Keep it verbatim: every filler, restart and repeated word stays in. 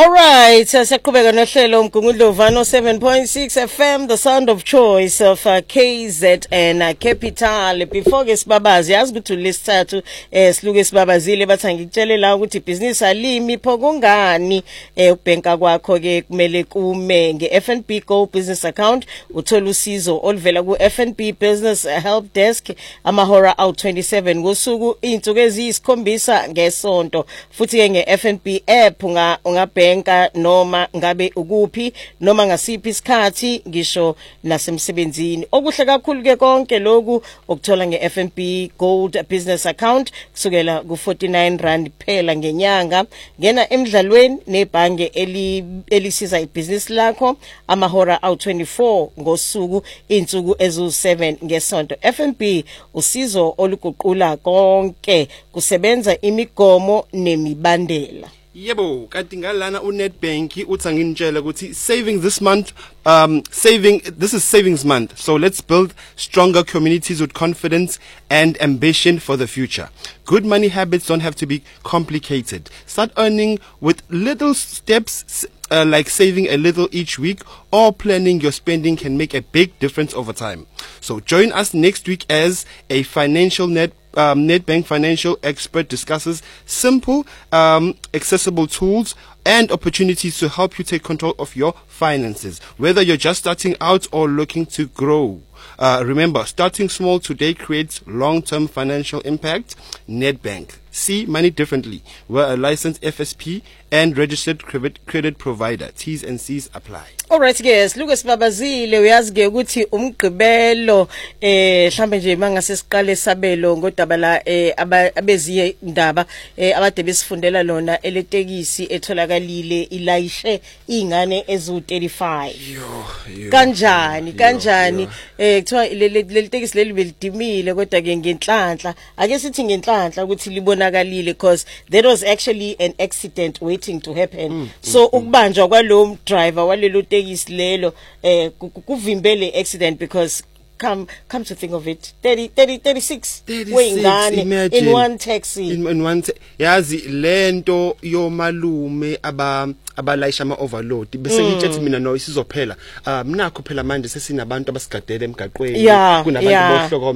Alright, siyaqhubeka nohlelo uMgungundlovano seven point six F M, the sound of choice of uh, K Z N uh, Capital. Before ke sibabazi yazi ukuthi lesithathu eh siluke sibabazile bathi ngikutshele la ukuthi business alimi phokungani eh ubhenka kwakho ke kumele kume nge-F N B Go business account uthola usizo oluvela ku F N B Business Help Desk amahora awu twenty-seven ngosuku izinsuku eziyisikhombisa ngesonto futhi ke nge-F N B app unga ungabhenka noma ngabe ukuphi noma ngasiphi isikhathi ngisho nasemsebenzini. Okuhle kakhulu ke konke lokhu okuthola nge-F N B Gold business account kusukela ku forty-nine rand phela ngenyanga. Ngena emidlalweni nebhange eli elisiza ibusiness lakho amahora awu twenty-four ngosuku izinsuku ezu seven ngesonto. F N B usizo oluguqula konke kusebenza imigomo nemibandela. Yebo, kanti ngalana uNetbank uthi angintshela ukuthi saving this month um saving this is savings month, so let's build stronger communities with confidence and ambition for the future. Good money habits don't have to be complicated. Start earning with little steps, uh, like saving a little each week or planning your spending can make a big difference over time. So join us next week as a financial net Um, Netbank financial expert discusses simple, um, accessible tools and opportunities to help you take control of your finances, whether you're just starting out or looking to grow. Uh, remember, starting small today creates long-term financial impact. Netbank. See money differently. We're a licensed F S P and registered credit credit provider. T's and C's apply. Alright guys, Luke sibabazile uyazi ke ukuthi umgqibelo eh mhlambe nje mangase siqale sabelo ngodaba la eh abeziye indaba eh abade besifundela lona eletekisi etholakalile ilayishe ingane ezu thirty-five. Kanjani kanjani eh kuthiwa leli tekisi leli belidimile kodwa ke ngenhlanhla ake sithi ngenhlanhla ukuthi libonakalile because there was actually an accident waiting to happen. Mm, so mm, ukubanjwa kwalo driver walelo tekisi lelo eh kuvimbele accident because come come to think of it thirty thirty thirty-six wengane in one taxi in, in one yazi lento yomalume aba abalayisha ama overload bese ngitshethi mina no isizophela um nakho phela manje sesinabantu abasigadele emgaqweni kunabantu bohloko